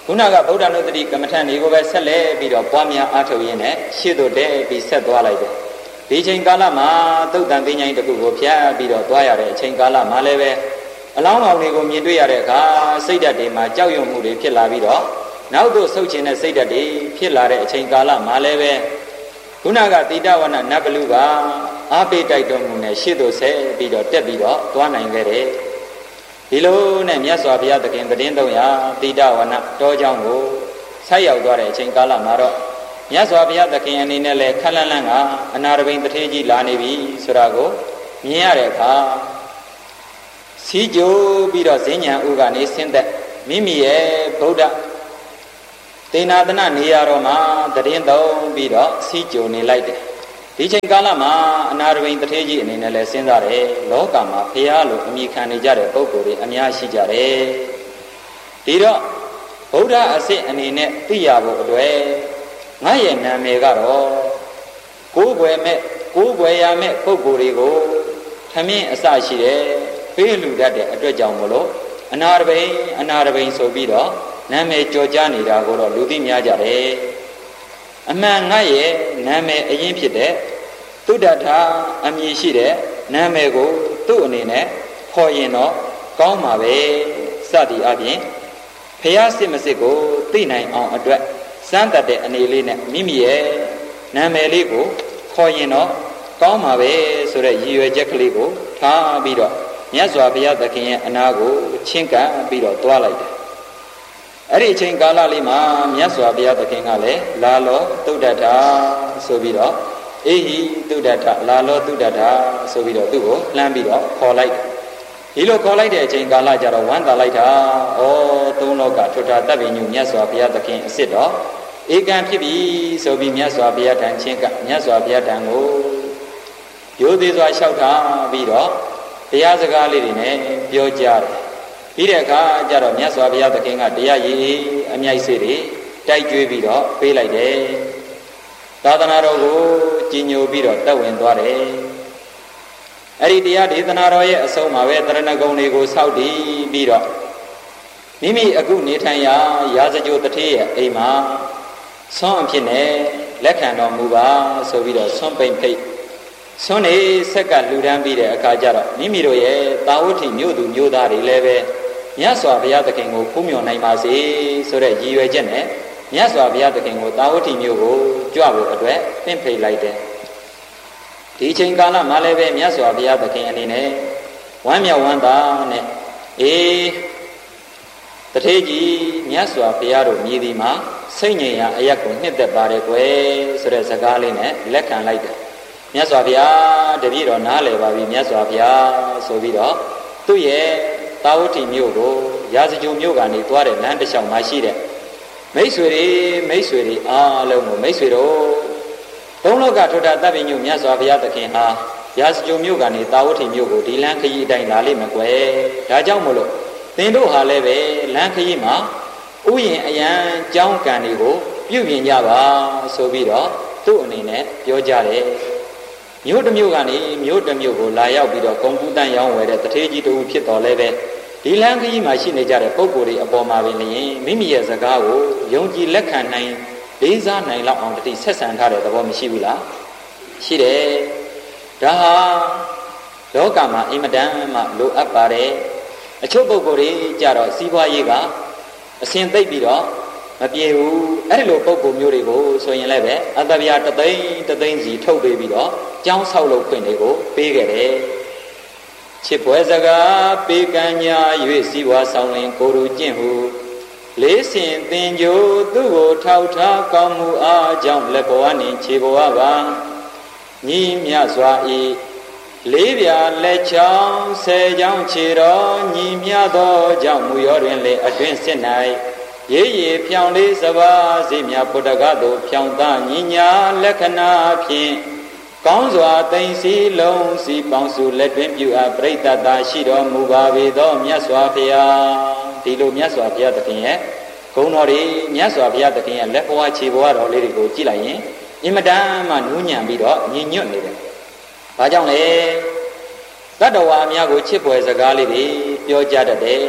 ခုနကဗုဒ္ဓနုတ္တိကမ္မထန်တွေကိုပဲဆက်လက်ပြီးတော့ပွားများအားထုတ်ရင်းနဲ့ရှေ့သို့တည့်ပြီးဆက်သွားလိုက်တယ်ဒီချိန်ကာလမှာသုတ်တန်သိဉ္ဇဉ်တစ်ခုကိုဖျက်ပြီးတော့သွားရတဲ့အချိန်ကာလမှာလည်းပဲအလောင်းကောင်တွေကိုမြင်တွေ့ရတဲ့အခါစိတ်ဓာတ်တွေမှာကြောက်ရွံ့မှုတွေဖြစ်လာပြီးတော့နောက်သို့ဆုတ်ချင်တဲ့စိတ်ဓာတ်တွေဖြစ်လာတဲ့အချိန်ကာလမှာလည်းပဲခုနကတိတဝနနတ်ဘလူကအားပေးတိုက်တော်မူနဲ့ရှေ့သို့ဆက်ပြီးတော့တက်ပြီးတော့သွားနိုင်ခဲ့တယ်ဒီလိုနဲ့မြတ်စွာဘုရားသခင်သတင်းသုံးရာတိတဝနတောเจ้าကိုဆက်ရောက်သွားတဲ့အချိန်ကာလမှာတော့မြတ်စွာဘုရားသခင်အနေနဲ့လည်းခက်လန်းလန်းကအနာရဘိန်တထေးကြီးလာနေပြီဆိုတာကိုမြင်ရတဲ့အခါစီးကြိုပြီးတော့ဇင်းညာဥကနေဆင်းသက်မိမိရဲ့ဗုဒ္ဓတေနာသနနေရာတော်မှာတရင်သုံးပြီးတော့စီးကြိုနေလိုက်တယ်ဒီချိန်ကာလမှာအနာရဘိန်တထေးကြီးအနေနဲ့လည်းစဉ်းစားတယ်လောကမှာဘုရားလိုအမိခံနေကြတဲ့ပုဂ္ဂိုလ်တွေအများရှိကြတယ်ဒီတော့ဗုဒ္ဓအစစ်အနေနဲ့သိရဖို့အတွက်ငါရဲ့နာမည်ကတော့ကိုးကွယ်မဲ့ကိုးကွယ်ရမဲ့ပုဂ္ဂိုလ်တွေကိုထမင်းအစရှိတယ်ပေးလူတတ်တဲ့အတွက်ကြောင့်မလို့အနာရဘိန်အနာရဘိန်ဆိုပြီးတော့နာမည်ကြော်ကြားနေတာကိုတော့လူသိများကြတယ်အမှန်ငါရဲ့နာမည်အရင်ဖြစ်တဲ့သုဒ္ဓထာအမည်ရှိတဲ့နာမည်ကိုသူ့အနေနဲ့ခေါ်ရင်တော့ကောင်းပါပဲစသည်အပြင်ဖျားစစ်မစစ်ကိုသိနိုင်အောင်အတွက်စမ်းတတ်တဲ့အနေလေးနဲ့မိမိရဲ့နာမည်လေးကိုခေါ်ရင်တော့ကောင်းပါပဲဆိုတဲ့ရည်ရွယ်ချက်ကလေးကိုထားပြီးတော့မြတ်စွာဘုရားသခင်ရဲ့အနာကိုချင်းကပ်ပြီးတော့တွားလိုက်တယ်အဲ့ဒီအချိန်ကာလလေးမှာမြတ်စွာဘုရားသခင်ကလည်းလာလောသုဒ္ဓထာဆိုပြီးတော့အေဟိသုဒ္ဓထာလာလောသုဒ္ဓထာဆိုပြီးတော့သူ့ကိုလှမ်းပြီးတော့ခေါ်လိုက်တယ်ဒီလိုခေါ်လိုက်တဲ့အချိန်ကာလကျတော့ဝမ်းသာလိုက်တာဩသုံးလောကထွတ်တာတပ်ပင်ညုမြတ်စွာဘုရားသခင်အစ်စ်တော်ဧကံဖြစ်ပြီဆိုပြီးမြတ်စွာဘုရားထံချင်းကမြတ်စွာဘုရားထံကိုရိုသေစွာလျှောက်ထားပြီးတော့တရားစကားလေးတွေနဲ့ပြောကြတယ်ပြီးတဲ့အခါကျတော့မြတ်စွာဘုရားသခင်ကတရားရည်အမြိုက်စေတွေတိုက်ကြွေးပြီးတော့ပေးလိုက်တယ်သာသနာတော်ကိုကြီးညိုပြီးတော့တက်ဝင်သွားတယ်အဲ့ဒီတရားဒေသနာတော်ရဲ့အဆုံးမှာပဲတရဏဂုံတွေကိုစောက်တည်ပြီးတော့မိမိအခုနေထိုင်ရာရာဇကြိုတထေးရဲ့အိမ်မှာဆွမ်းအဖြစ်နဲ့လက်ခံတော်မူပါဆိုပြီးတော့ဆွမ်းပိန်ဖိတ်ဆွမ်းနေဆက်ကလူတန်းပြီးတဲ့အခါကျတော့မိမိတို့ရဲ့တာဝဋ္ဌိမြို့သူမြို့သားတွေလည်းပဲမြတ်စွာဘုရားသခင်ကိုဖူးမြော်နိုင်ပါစေဆိုတဲ့ရည်ရွယ်ချက်နဲ့မြတ်စွာဘုရားသခင်ကိုတာဝဋ္ဌိမြို့ကိုကြွဖို့အတွက်ပင့်ဖိတ်လိုက်တယ်ဒီချိန်ကာလမှာလည်းပဲမြတ်စွာဘုရားသခင်အနေနဲ့ဝမ်းမြောက်ဝမ်းသာနဲ့အေးတထေးကြီးမြတ်စွာဘုရားတို့မြည်ဒီမှာစိတ်ငြိမ်ရာအရက်ကိုနှစ်သက်ပါတယ်ကွယ်ဆိုတဲ့စကားလေးနဲ့လက်ခံလိုက်တယ်မြတ်စွာဘုရားတပည့်တော်နားလည်ပါပြီမြတ်စွာဘုရားဆိုပြီးတော့သူ့ရဲ့တာဝဋ္ဌိမြို့ကိုရာဇကြိုမြို့ကနေသွားတဲ့လမ်းတစ်လျှောက်မှာရှိတဲ့မိတ်ဆွေတွေမိတ်ဆွေတွေအားလုံးကိုမိတ်ဆွေတို့သုံးလောကထွတ်တာတပ်ပင်ညုမြတ်စွာဘုရားသခင်ဟာရာဇကြိုမြို့ကနေတာဝဋ္ဌိမြို့ကိုဒီလမ်းခရီးအတိုင်းလာလိမ့်မယ်ကွယ်ဒါကြောင့်မို့လို့သင်တို့ဟာလည်းပဲလမ်းခရီးမှာဥယျင်အယံကြောင်းကံတွေကိုပြုပြင်ကြပါဆိုပြီးတော့သူ့အနေနဲ့ပြောကြတယ်မြို့တစ်မြို့ကနေမြို့တစ်မြို့ကိုလာရောက်ပြီးတော့ဂုံကူးတန်းရောင်းဝယ်တဲ့တထေးကြီးတူဖြစ်တော်လဲပဲဒီလမ်းခရီးမှာရှိနေကြတဲ့ပုဂ္ဂိုလ်တွေအပေါ်မှာပင်လျင်မိမိရဲ့စကားကိုယုံကြည်လက်ခံနိုင်လေးစားနိုင်လောက်အောင်တတိဆက်ဆံထားတဲ့သဘောမရှိဘူးလားရှိတယ်ဒါဟာလောကမှာအင်မတန်မှလိုအပ်ပါတယ်အချို့ပုဂ္ဂိုလ်တွေကြတော့စီးပွားရေးကအစဉ်သိပ်ပြီးတော့မပြေဘူးအဲ့ဒီလိုပုဂ္ဂိုလ်မျိုးတွေကိုဆိုရင်လည်းပဲအတ္တဗျာတသိန်းတသိန်းစီထုတ်ပေးပြီးတော့ကျောင်းဆောက်လုပ်ခွင့်တွေကိုပေးခဲ့တယ်ချစ်ပွဲစကားပေးကမ်းညာ၍စီဝါဆောင်လင်ကိုရူကျင့်ဟုလေးစင်သင်ကြိုသူ့ကိုထောက်ထားကောင်းမှုအားကြောင့်လက်ဘဝနှင့်ခြေဘဝပါညီမြစွာဤလေးပြလက်ချောင်းဆယ်ချောင်းခြေတော်ညီမြသောကြောင့်မူရောတွင်လေအတွင်စစ်၌ရေရေဖြောင်းလေးစပါးစီမြပုတ္တကသို့ဖြောင်းသားညီညာလက္ခဏာဖြင့်ကောင်းစွာသိမ့်စီလုံးစီပေါင်းစုလက်တွင်ပြုအပ်ပရိသတ်သာရှိတော်မူပါပေသောမြတ်စွာဘုရားဒီလိုမြတ်စွာဘုရားသခင်ရဲ့ဂုဏ်တော်တွေမြတ်စွာဘုရားသခင်ရဲ့လက်ဘဝခြေဘဝတော်လေးတွေကိုကြည့်လိုက်ရင်အင်မတန်မှနူးညံ့ပြီးတော့ညီညွတ်နေတယ်။ဘာကြောင့်လဲတတ္တဝါများကိုချစ်ဖွယ်စကားလေးတွေပြောကြတတ်တယ်။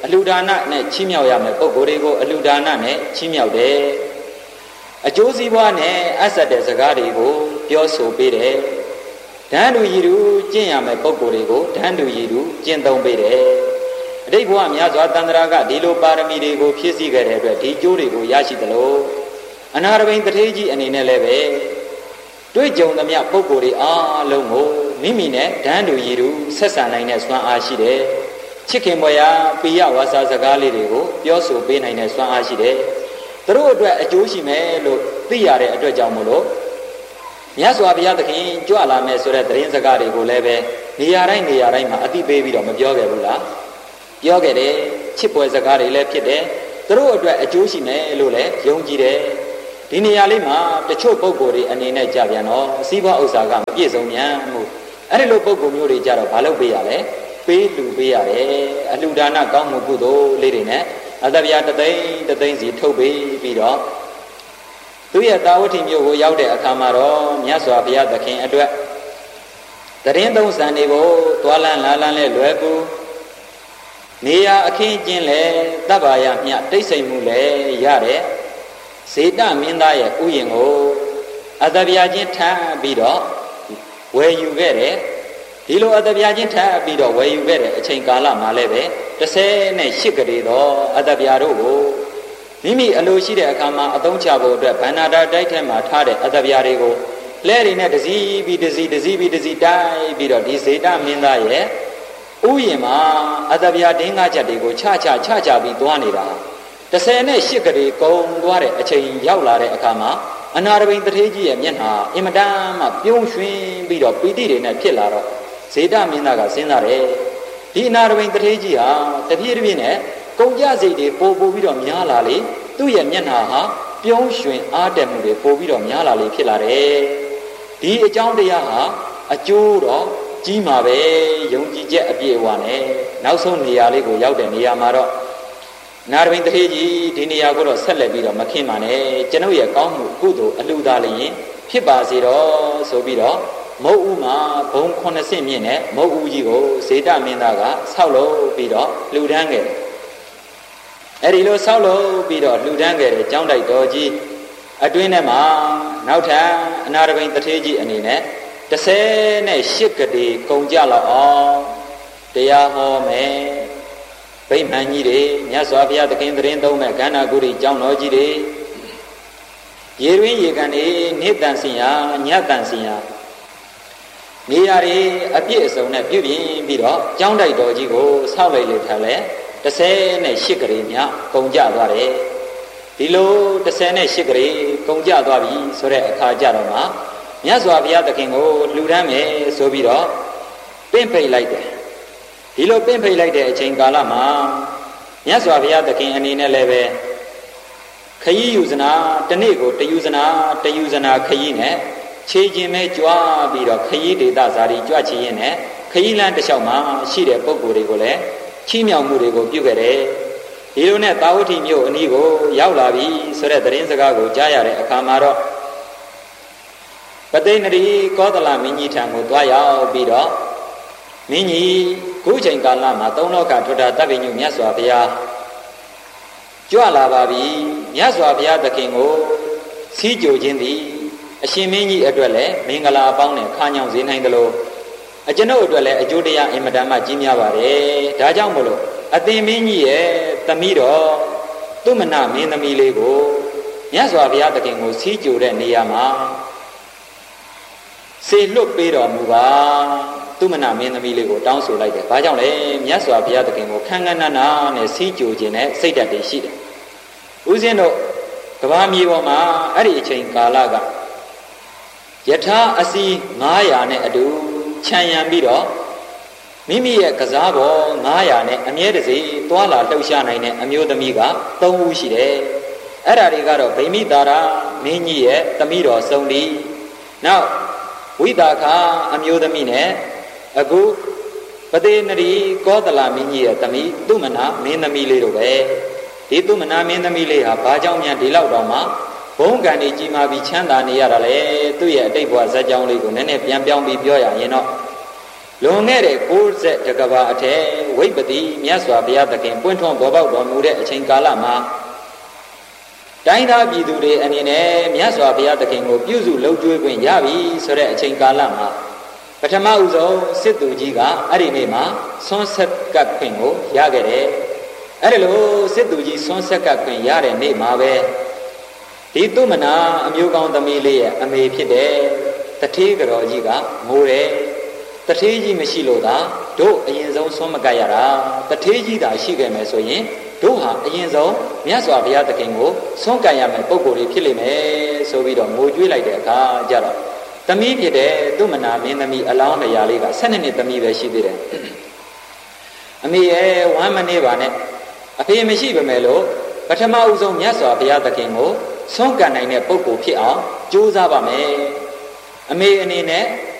အလှူဒါနနဲ့ချီးမြှောက်ရမယ်ပုဂ္ဂိုလ်တွေကိုအလှူဒါနနဲ့ချီးမြှောက်တယ်အကျိုးစီးပွားနဲ့အဆက်တဲ့စကားတွေကိုပြောဆိုပေးတယ်ဓာန်တူရည်တူကျင့်ရမယ်ပုဂ္ဂိုလ်တွေကိုဓာန်တူရည်တူကျင့်သုံးပေးတယ်အတိတ်ဘဝများစွာတန်ត្រာကဒီလိုပါရမီတွေကိုဖြည့်ဆည်းခဲ့တဲ့အတွက်ဒီကျိုးတွေကိုရရှိသလိုအနာရဘိန်တထေးကြီးအနေနဲ့လည်းပဲတွေ့ကြုံသမျှပုဂ္ဂိုလ်တွေအားလုံးကိုမိမိနဲ့ဓာန်တူရည်တူဆက်ဆံနိုင်တဲ့စွမ်းအားရှိတယ်ချစ်ခင်မွေရာပိယဝါစာစကားလေးတွေကိုပြောဆိုပေးနိုင်တဲ့စွမ်းအားရှိတယ်သူတို့အတွက်အကျိုးရှိမယ်လို့သိရတဲ့အတွက်ကြောင့်မို့လို့မြတ်စွာဘုရားသခင်ကြွလာမယ်ဆိုတဲ့သတင်းစကားတွေကိုလည်းပဲနေရာတိုင်းနေရာတိုင်းမှာအသိပေးပြီးတော့မပြောခဲ့ဘူးလားပြောခဲ့တယ်ချစ်ပွဲစကားတွေလည်းဖြစ်တယ်သူတို့အတွက်အကျိုးရှိမယ်လို့လည်းယုံကြည်တယ်ဒီနေရာလေးမှာတချို့ပုဂ္ဂိုလ်တွေအနေနဲ့ကြပြန်တော့စီးပွားဥစ္စာကမပြည့်စုံမြန်မှုအဲ့ဒီလိုပုဂ္ဂိုလ်မျိုးတွေကြတော့မလုပ်ပေးရလဲပေးလူပေးရတယ်အလှူဒါနကောင်းမှုကုသိုလ်လေးတွေနဲ့အသဗျာတသိန်းတသိန်းစီထုတ်ပေးပြီးတော့သူရဲ့တာဝတိမျိုးကိုရောက်တဲ့အခါမှာတော့မြတ်စွာဘုရားသခင်အတွက်တရင်သုံးဆန်တွေကိုသွာလန်းလာလန်းလဲလွယ်ကူနေရာအခင်းကျင်းလဲတပ်ပါရမြတိတ်ဆိတ်မှုလဲရတဲ့ဇေတမင်းသားရဲ့ဥယျာဉ်ကိုအသဗျာချင်းထမ်းပြီးတော့ဝယ်ယူခဲ့တယ်ဒီလိုအသဗျာချင်းထပ်ပြီးတော့ဝယ်ယူခဲ့တဲ့အချိန်ကာလမှာလည်းပဲတစ်ဆယ်နဲ့ရှစ်ကလေးတော့အသဗျာတို့ကိုမိမိအလိုရှိတဲ့အခါမှာအသုံးချဖို့အတွက်ဗန္နာတာတိုက်ထဲမှာထားတဲ့အသဗျာတွေကိုလဲတွေနဲ့တစည်းပြီးတစည်းတစည်းပြီးတစည်းတိုက်ပြီးတော့ဒီဇေတမင်းသားရဲ့ဥယျာဉ်မှာအသဗျာတင်းကားချက်တွေကိုချချချချပြီးသွားနေတာတစ်ဆယ်နဲ့ရှစ်ကလေးကုံသွားတဲ့အချိန်ရောက်လာတဲ့အခါမှာအနာရဘိန်တထေးကြီးရဲ့မျက်နှာအင်မတန်မှပြုံးရွှင်ပြီးတော့ပီတိတွေနဲ့ဖြစ်လာတော့ဇေတမင်းသားကစဉ်းစားတယ်ဒီအနာရဘိန်တထေးကြီးဟာတပြည့်တပြည့်နဲ့ကုန်ကြစိတ်တွေပို့ပို့ပြီးတော့များလာလေသူ့ရဲ့မျက်နှာဟာပြုံးရွှင်အားတက်မှုတွေပို့ပြီးတော့များလာလေဖြစ်လာတယ်ဒီအကြောင်းတရားဟာအကျိုးတော့ကြီးမှာပဲယုံကြည်ချက်အပြည့်အဝနဲ့နောက်ဆုံးနေရာလေးကိုရောက်တဲ့နေရာမှာတော့နာရဘိန်တထေးကြီးဒီနေရာကိုတော့ဆက်လက်ပြီးတော့မခင်းပါနဲ့ကျွန်ုပ်ရဲ့ကောင်းမှုကုသိုလ်အလှူဒါလျင်ဖြစ်ပါစေတော့ဆိုပြီးတော့မုတ်ဦးမှာဘုံခုနှစ်ဆင့်မြင့်နဲ့မုတ်ဦးကြီးကိုဇေတမင်းသားကဆောက်လုပ်ပြီးတော့လှူဒန်းခဲ့တယ်အဲ့ဒီလိုဆောက်လုပ်ပြီးတော့လှူဒန်းခဲ့တဲ့ကျောင်းတိုက်တော်ကြီးအတွင်းထဲမှာနောက်ထပ်အနာရဘိန်တထေးကြီးအနေနဲ့တစ်ဆယ်နဲ့ရှစ်ကတိကုန်ကြလောက်အောင်တရားဟောမယ်ဗိမာန်ကြီးတွေမြတ်စွာဘုရားသခင်သတင်းသုံးမဲ့ကန္နာဂုရီကျောင်းတော်ကြီးတွေရေတွင်းရေကန်တွေနေ့တန်စင်ရညတန်စင်ရနေရာတွေအပြည့်အစုံနဲ့ပြုပြင်ပြီးတော့ကျောင်းတိုက်တော်ကြီးကိုဆောက်လိုက်လေထားလဲတစ်ဆယ်နဲ့ရှစ်ကလေးမြကုန်ကြသွားတယ်ဒီလိုတစ်ဆယ်နဲ့ရှစ်ကလေးကုန်ကြသွားပြီဆိုတဲ့အခါကြတော့မှမြတ်စွာဘုရားသခင်ကိုလှူဒန်းမယ်ဆိုပြီးတော့ပင့်ဖိတ်လိုက်တယ်ဒီလိုပင့်ဖိတ်လိုက်တဲ့အချိန်ကာလမှာမြတ်စွာဘုရားသခင်အနေနဲ့လည်းပဲခရီးယူဇနာတနေ့ကိုတယူဇနာတယူဇနာခရီးနဲ့ခြေကျင်မဲ့ကြွားပြီးတော့ခရီးဒေသဇာတိကြွချရင်နဲ့ခရီးလမ်းတစ်လျှောက်မှာရှိတဲ့ပုဂ္ဂိုလ်တွေကိုလည်းချီးမြှောက်မှုတွေကိုပြုခဲ့တယ်ဒီလိုနဲ့တာဝတိမြို့အနီးကိုရောက်လာပြီဆိုတဲ့သတင်းစကားကိုကြားရတဲ့အခါမှာတော့ပသိဏရီကောသလမင်းကြီးထံကိုတွားရောက်ပြီးတော့မင်းကြီးခုချိန်ကာလမှာသုံးလောကထွဋ္ဌတပ်ပညုမြတ်စွာဘုရားကြွလာပါပြီမြတ်စွာဘုရားသခင်ကိုစီးကြိုခြင်းသည်အရှင်မင်းကြီးအတွက်လည်းမင်္ဂလာအပေါင်းနဲ့ခါညောင်စေနိုင်သလိုအကျွန်ုပ်အတွက်လည်းအကျိုးတရားအင်မတန်မှကြီးများပါတယ်ဒါကြောင့်မို့လို့အသင်မင်းကြီးရဲ့သမီးတော်သူမနမင်းသမီးလေးကိုမြတ်စွာဘုရားသခင်ကိုစီးကြိုတဲ့နေရာမှာစေလွတ်ပေးတော်မူပါသူမနမင်းသမီးလေးကိုတောင်းဆိုလိုက်တယ်ဘာကြောင့်လဲမြတ်စွာဘုရားသခင်ကိုခန်းခန်းနာနာနဲ့စီးကြိုခြင်းနဲ့စိတ်ဓာတ်တွေရှိတယ်ဦးဇင်းတို့ကဘာမြေပေါ်မှာအဲ့ဒီအချိန်ကာလကယထာအစီငါးရာနဲ့အတူခြံရံပြီးတော့မိမိရဲ့ကစားပေါ်ငါးရာနဲ့အမြဲတစေတွာလာလှုပ်ရှားနိုင်တဲ့အမျိုးသမီးကသုံးဦးရှိတယ်အဲ့ဒါတွေကတော့ဗိမိတာရာမင်းကြီးရဲ့သမီးတော်စုံဒီနောက်ဝိတာခအမျိုးသမီးနဲ့အခုပတိနရီကောသလမင်းကြီးရဲ့သမီးသူမနာမင်းသမီးလေးတို့ပဲဒီသူမနာမင်းသမီးလေးဟာဘာကြောင့်များဒီလောက်တော့မှဘုံကံကြီးကြီးမာပြီးချမ်းသာနေရတာလေသူ့ရဲ့အတိတ်ဘဝဇာတ်ကြောင်းလေးကိုနည်းနည်းပြန်ပြောင်းပြီးပြောရရင်တော့လွန်ခဲ့တဲ့ကိုးဆက်တကဘာအထက်ဝိပတိမြတ်စွာဘုရားသခင်ပွင့်ထွန်းပေါ်ပေါက်တော်မူတဲ့အချိန်ကာလမှာတိုင်းသားပြည်သူတွေအနေနဲ့မြတ်စွာဘုရားသခင်ကိုပြုစုလုပ်ကျွေးခွင့်ရပြီဆိုတဲ့အချိန်ကာလမှာပထမဦးဆုံးစစ်သူကြီးကအဲ့ဒီနေ့မှာဆွမ်းဆက်ကပ်ခွင့်ကိုရခဲ့တယ်။အဲ့ဒါလို့စစ်သူကြီးဆွမ်းဆက်ကပ်ခွင့်ရတဲ့နေ့မှာပဲဒီသူမနာအမျိုးကောင်းသမီးလေးရဲ့အမေဖြစ်တဲ့တထေးကတော်ကြီးကငိုတယ်။တထေးကြီးမရှိလို့သာတို့အရင်ဆုံးဆွမ်းမကပ်ရတာတထေးကြီးသာရှိခဲ့မယ်ဆိုရင်တို့ဟာအရင်ဆုံးမြတ်စွာဘုရားသခင်ကိုဆွမ်းကပ်ရမယ်ပုံကိုယ်တွေဖြစ်လိမ့်မယ်ဆိုပြီးတော့ငိုကြွေးလိုက်တဲ့အခါကျတော့သမီးဖြစ်တဲ့သူမနာမင်းသမီးအလောင်းတရားလေးကဆယ်နှစ်နှစ်သမီးပဲရှိသေးတယ်အမေရဲ့ဝမ်းမနေပါနဲ့အဖေမရှိပါမယ်လို့ပထမဦးဆုံးမြတ်စွာဘုရားသခင်ကိုဆွမ်းကပ်နိုင်တဲ့ပုံကိုယ်ဖြစ်အောင်ကြိုးစားပါမယ်အမေအနေနဲ့